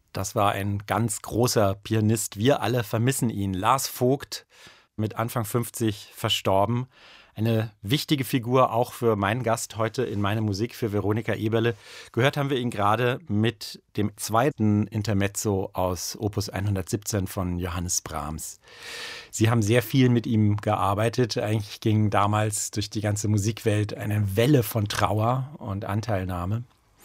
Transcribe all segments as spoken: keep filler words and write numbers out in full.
Das war ein ganz großer Pianist. Wir alle vermissen ihn. Lars Vogt, mit Anfang fünfzig verstorben. Eine wichtige Figur auch für meinen Gast heute in meine Musik, für Veronika Eberle. Gehört haben wir ihn gerade mit dem zweiten Intermezzo aus Opus hundertsiebzehn von Johannes Brahms. Sie haben sehr viel mit ihm gearbeitet. Eigentlich ging damals durch die ganze Musikwelt eine Welle von Trauer und Anteilnahme.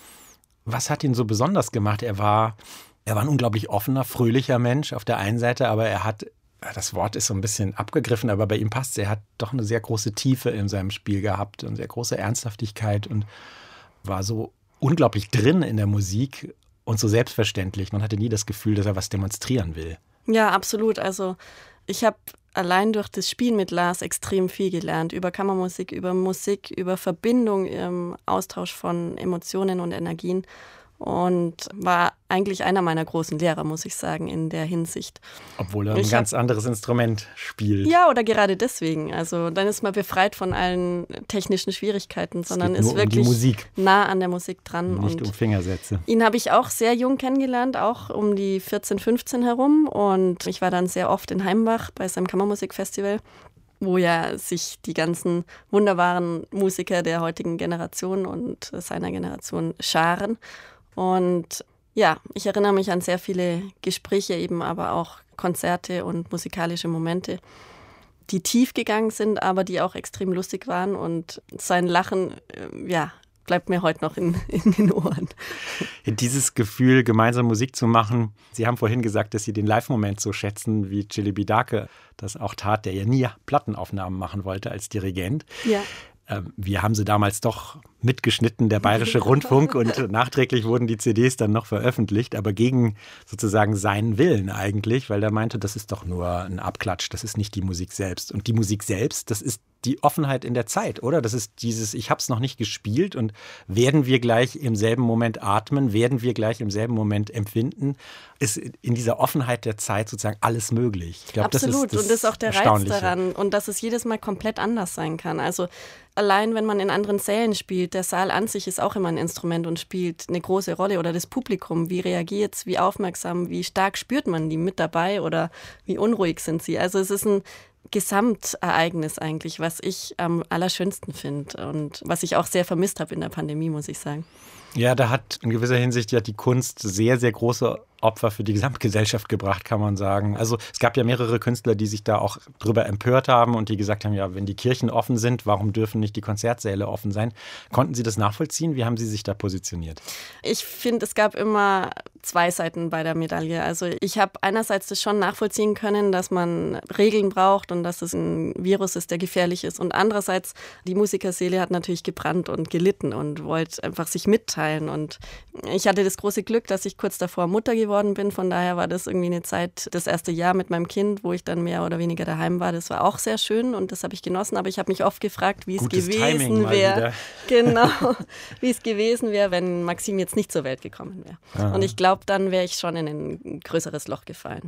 Was hat ihn so besonders gemacht? Er war, er war ein unglaublich offener, fröhlicher Mensch auf der einen Seite, aber er hat, das Wort ist so ein bisschen abgegriffen, aber bei ihm passt es. Er hat doch eine sehr große Tiefe in seinem Spiel gehabt und sehr große Ernsthaftigkeit und war so unglaublich drin in der Musik und so selbstverständlich. Man hatte nie das Gefühl, dass er was demonstrieren will. Ja, absolut. Also ich habe allein durch das Spielen mit Lars extrem viel gelernt. Über Kammermusik, über Musik, über Verbindung, im Austausch von Emotionen und Energien. Und war eigentlich einer meiner großen Lehrer, muss ich sagen, in der Hinsicht. Obwohl er ein ich ganz hab, anderes Instrument spielt. Ja, oder gerade deswegen. Also dann ist man befreit von allen technischen Schwierigkeiten, sondern ist wirklich um nah an der Musik dran. Nicht und um Fingersätze. Ihn habe ich auch sehr jung kennengelernt, auch um die vierzehn, fünfzehn herum. Und ich war dann sehr oft in Heimbach bei seinem Kammermusikfestival, wo ja sich die ganzen wunderbaren Musiker der heutigen Generation und seiner Generation scharen. Und ja, ich erinnere mich an sehr viele Gespräche, eben aber auch Konzerte und musikalische Momente, die tief gegangen sind, aber die auch extrem lustig waren. Und sein Lachen, ja, bleibt mir heute noch in, in den Ohren. Dieses Gefühl, gemeinsam Musik zu machen. Sie haben vorhin gesagt, dass Sie den Live-Moment so schätzen, wie Celebi Dake das auch tat, der ja nie Plattenaufnahmen machen wollte als Dirigent. Ja. Wir haben sie damals doch mitgeschnitten, der Bayerische Rundfunk, und nachträglich wurden die C Ds dann noch veröffentlicht, aber gegen sozusagen seinen Willen eigentlich, weil er meinte, das ist doch nur ein Abklatsch, das ist nicht die Musik selbst. Und die Musik selbst, das ist die Offenheit in der Zeit, oder? Das ist dieses, ich habe es noch nicht gespielt und werden wir gleich im selben Moment atmen, werden wir gleich im selben Moment empfinden, ist in dieser Offenheit der Zeit sozusagen alles möglich. Ich glaub, Absolut, das ist das und das ist auch der Reiz daran und dass es jedes Mal komplett anders sein kann. Also allein, wenn man in anderen Sälen spielt, der Saal an sich ist auch immer ein Instrument und spielt eine große Rolle, oder das Publikum, wie reagiert es, wie aufmerksam, wie stark spürt man die mit dabei oder wie unruhig sind sie. Also es ist ein Gesamtereignis eigentlich, was ich am allerschönsten finde und was ich auch sehr vermisst habe in der Pandemie, muss ich sagen. Ja, da hat in gewisser Hinsicht ja die Kunst sehr, sehr große Opfer für die Gesamtgesellschaft gebracht, kann man sagen. Also es gab ja mehrere Künstler, die sich da auch drüber empört haben und die gesagt haben, ja, wenn die Kirchen offen sind, warum dürfen nicht die Konzertsäle offen sein? Konnten Sie das nachvollziehen? Wie haben Sie sich da positioniert? Ich finde, es gab immer zwei Seiten bei der Medaille. Also ich habe einerseits das schon nachvollziehen können, dass man Regeln braucht und dass es ein Virus ist, der gefährlich ist. Und andererseits, die Musikerseele hat natürlich gebrannt und gelitten und wollte einfach sich mitteilen. Und ich hatte das große Glück, dass ich kurz davor Mutter geworden bin. Von daher war das irgendwie eine Zeit, das erste Jahr mit meinem Kind, wo ich dann mehr oder weniger daheim war. Das war auch sehr schön und das habe ich genossen. Aber ich habe mich oft gefragt, wie es Gutes gewesen wäre. Genau, wie es gewesen wäre, wenn Maxim jetzt nicht zur Welt gekommen wäre. Aha. Und ich glaube, dann wäre ich schon in ein größeres Loch gefallen.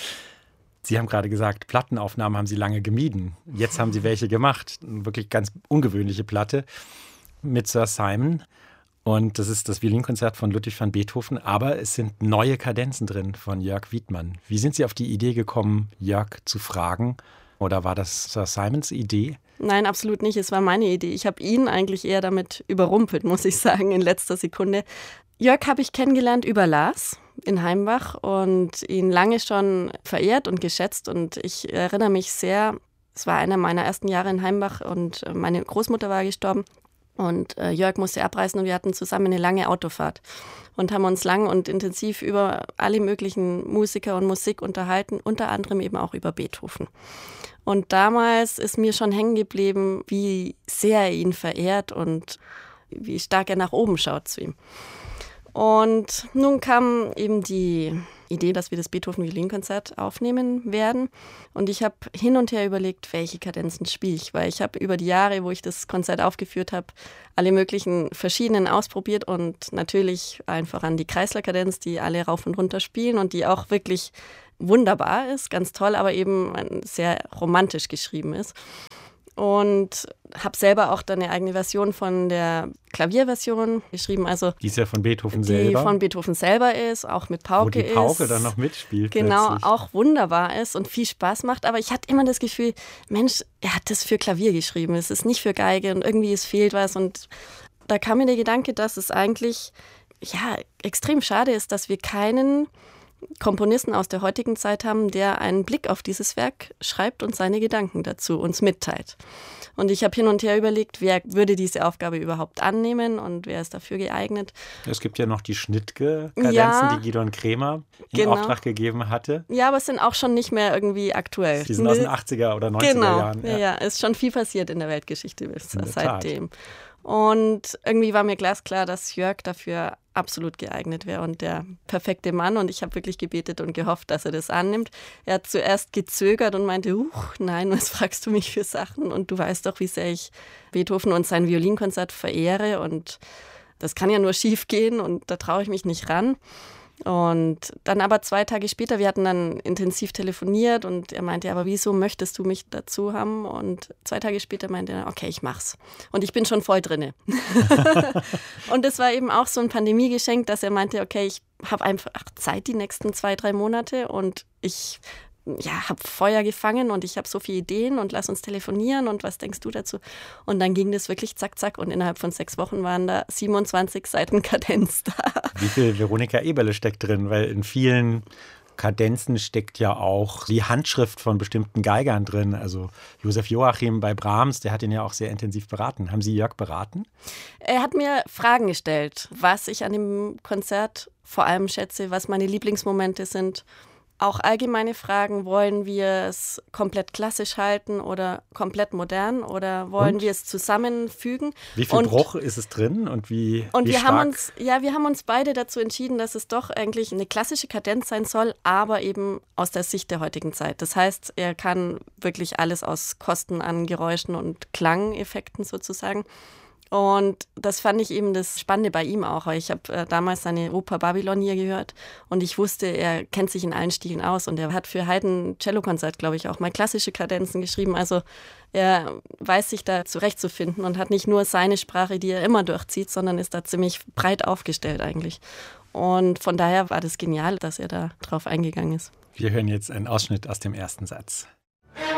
Sie haben gerade gesagt, Plattenaufnahmen haben Sie lange gemieden. Jetzt haben Sie welche gemacht. Eine wirklich ganz ungewöhnliche Platte mit Sir Simon. Und das ist das Violinkonzert von Ludwig van Beethoven. Aber es sind neue Kadenzen drin von Jörg Wiedmann. Wie sind Sie auf die Idee gekommen, Jörg zu fragen? Oder war das Sir Simons Idee? Nein, absolut nicht. Es war meine Idee. Ich habe ihn eigentlich eher damit überrumpelt, muss ich sagen, in letzter Sekunde. Jörg habe ich kennengelernt über Lars in Heimbach und ihn lange schon verehrt und geschätzt. Und ich erinnere mich sehr, es war einer meiner ersten Jahre in Heimbach und meine Großmutter war gestorben. Und äh, Jörg musste abreisen und wir hatten zusammen eine lange Autofahrt und haben uns lang und intensiv über alle möglichen Musiker und Musik unterhalten, unter anderem eben auch über Beethoven. Und damals ist mir schon hängen geblieben, wie sehr er ihn verehrt und wie stark er nach oben schaut zu ihm. Und nun kam eben die Idee, dass wir das Beethoven-Violinkonzert aufnehmen werden. Und ich habe hin und her überlegt, welche Kadenzen spiele ich, weil ich habe über die Jahre, wo ich das Konzert aufgeführt habe, alle möglichen verschiedenen ausprobiert und natürlich allen voran die Kreisler-Kadenz, die alle rauf und runter spielen und die auch wirklich wunderbar ist, ganz toll, aber eben sehr romantisch geschrieben ist. Und habe selber auch dann eine eigene Version von der Klavierversion geschrieben. Also die ist ja von Beethoven die selber. Die von Beethoven selber ist, auch mit Pauke ist. Wo die Pauke ist, dann noch mitspielt. Genau, plötzlich. Auch wunderbar ist und viel Spaß macht. Aber ich hatte immer das Gefühl, Mensch, er hat das für Klavier geschrieben. Es ist nicht für Geige und irgendwie es fehlt was. Und da kam mir der Gedanke, dass es eigentlich ja, extrem schade ist, dass wir keinen Komponisten aus der heutigen Zeit haben, der einen Blick auf dieses Werk schreibt und seine Gedanken dazu uns mitteilt. Und ich habe hin und her überlegt, wer würde diese Aufgabe überhaupt annehmen und wer ist dafür geeignet. Es gibt ja noch die Schnittke-Kadenzen, ja, die Gidon Kremer in genau. Auftrag gegeben hatte. Ja, aber es sind auch schon nicht mehr irgendwie aktuell. Die sind aus den achtziger oder neunziger genau. Jahren. Ja, ja, ist schon viel passiert in der Weltgeschichte bis in der seitdem. Tat. Und irgendwie war mir glasklar, dass Jörg dafür absolut geeignet wäre und der perfekte Mann. Und ich habe wirklich gebetet und gehofft, dass er das annimmt. Er hat zuerst gezögert und meinte, huch, nein, was fragst du mich für Sachen? Und du weißt doch, wie sehr ich Beethoven und sein Violinkonzert verehre. Und das kann ja nur schief gehen und da traue ich mich nicht ran. Und dann aber zwei Tage später, wir hatten dann intensiv telefoniert und er meinte, aber wieso möchtest du mich dazu haben? Und zwei Tage später meinte er, okay, ich mach's. Und ich bin schon voll drinne. Und es war eben auch so ein Pandemiegeschenk, dass er meinte, okay, ich habe einfach Zeit die nächsten zwei, drei Monate und ich ja, habe Feuer gefangen und ich habe so viele Ideen und lass uns telefonieren und was denkst du dazu? Und dann ging das wirklich zack, zack und innerhalb von sechs Wochen waren da siebenundzwanzig Seiten Kadenz da. Wie viel Veronika Eberle steckt drin? Weil in vielen Kadenzen steckt ja auch die Handschrift von bestimmten Geigern drin. Also Josef Joachim bei Brahms, der hat ihn ja auch sehr intensiv beraten. Haben Sie Jörg beraten? Er hat mir Fragen gestellt, was ich an dem Konzert vor allem schätze, was meine Lieblingsmomente sind. Auch allgemeine Fragen, wollen wir es komplett klassisch halten oder komplett modern oder wollen und? wir es zusammenfügen? Wie viel und, Bruch ist es drin und wie Und wie wir stark? haben uns, ja, wir haben uns beide dazu entschieden, dass es doch eigentlich eine klassische Kadenz sein soll, aber eben aus der Sicht der heutigen Zeit. Das heißt, er kann wirklich alles aus Kosten an Geräuschen und Klangeffekten sozusagen. Und das fand ich eben das Spannende bei ihm auch. Ich habe äh, damals seine Oper Babylon hier gehört und ich wusste, er kennt sich in allen Stilen aus und er hat für Haydn Cellokonzert, glaube ich, auch mal klassische Kadenzen geschrieben. Also er weiß sich da zurechtzufinden und hat nicht nur seine Sprache, die er immer durchzieht, sondern ist da ziemlich breit aufgestellt eigentlich. Und von daher war das genial, dass er da drauf eingegangen ist. Wir hören jetzt einen Ausschnitt aus dem ersten Satz.